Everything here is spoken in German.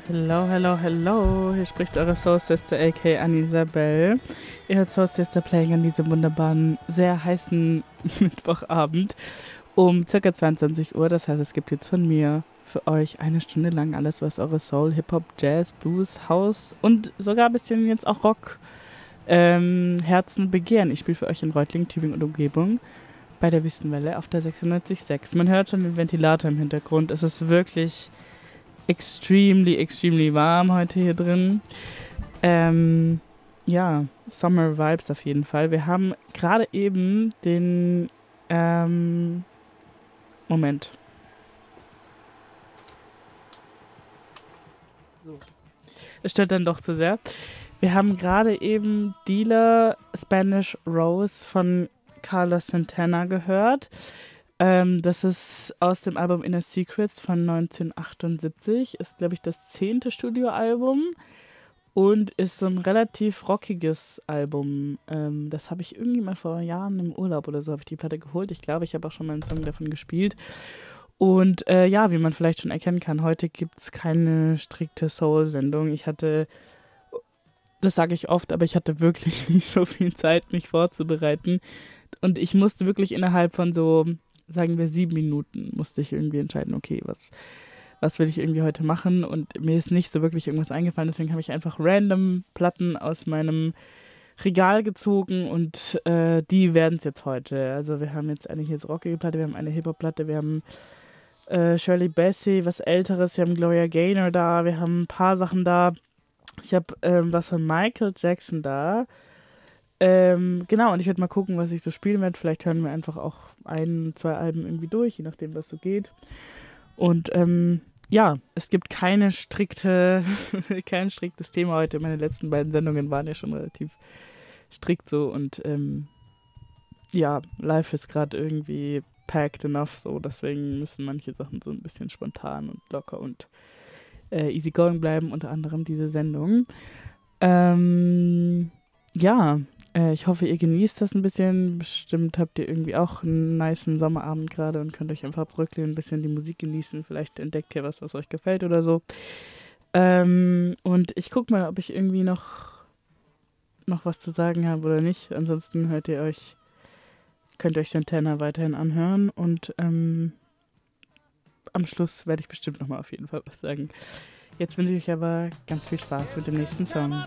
Hello, hello, hello. Hier spricht eure Soul Sister, aka Anne-Isabel. Ihr hört Soul Sister Playing an diesem wunderbaren, sehr heißen Mittwochabend um ca. 22 Uhr. Das heißt, es gibt jetzt von mir für euch eine Stunde lang alles, was eure Soul, Hip-Hop, Jazz, Blues, House und sogar ein bisschen jetzt auch Rock Herzen begehren. Ich spiele für euch in Reutlingen, Tübingen und Umgebung bei der Wüstenwelle auf der 96.6. Man hört schon den Ventilator im Hintergrund. Es ist wirklich extremely warm heute hier drin. Ja, Summer Vibes auf jeden Fall. Wir haben gerade eben den Moment. So. Es stört dann doch zu sehr. Wir haben gerade eben Dealer Spanish Rose von Carlos Santana gehört. Das ist aus dem Album Inner Secrets von 1978. Ist, glaube ich, das 10. Studioalbum und ist so ein relativ rockiges Album. Das habe ich irgendwie mal vor Jahren im Urlaub oder so, habe ich die Platte geholt. Ich glaube, ich habe auch schon mal einen Song davon gespielt. Und ja, wie man vielleicht schon erkennen kann, heute gibt es keine strikte Soul-Sendung. Das sage ich oft, aber ich hatte wirklich nicht so viel Zeit, mich vorzubereiten. Und ich musste wirklich innerhalb von so, sagen wir 7 Minuten, musste ich irgendwie entscheiden, okay, was will ich irgendwie heute machen? Und mir ist nicht so wirklich irgendwas eingefallen, deswegen habe ich einfach random Platten aus meinem Regal gezogen und die werden es jetzt heute. Also wir haben jetzt eine hier jetzt rockige Platte, wir haben eine Hip-Hop-Platte, wir haben Shirley Bassey, was Älteres, wir haben Gloria Gaynor da, wir haben ein paar Sachen da. Ich habe was von Michael Jackson da. Genau, und ich werde mal gucken, was ich so spielen werde. Vielleicht hören wir einfach auch 1, 2 Alben irgendwie durch, je nachdem, was so geht. Und ja, es gibt kein striktes Thema heute. Meine letzten beiden Sendungen waren ja schon relativ strikt so. Und ja, live ist gerade irgendwie packed enough so. Deswegen müssen manche Sachen so ein bisschen spontan und locker und easygoing bleiben, unter anderem diese Sendung. Ja, ich hoffe, ihr genießt das ein bisschen. Bestimmt habt ihr irgendwie auch einen nicen Sommerabend gerade und könnt euch einfach zurücklehnen, ein bisschen die Musik genießen. Vielleicht entdeckt ihr was euch gefällt oder so. Und ich guck mal, ob ich irgendwie noch was zu sagen habe oder nicht. Ansonsten könnt ihr euch Santana weiterhin anhören und am Schluss werde ich bestimmt nochmal auf jeden Fall was sagen. Jetzt wünsche ich euch aber ganz viel Spaß mit dem nächsten Song.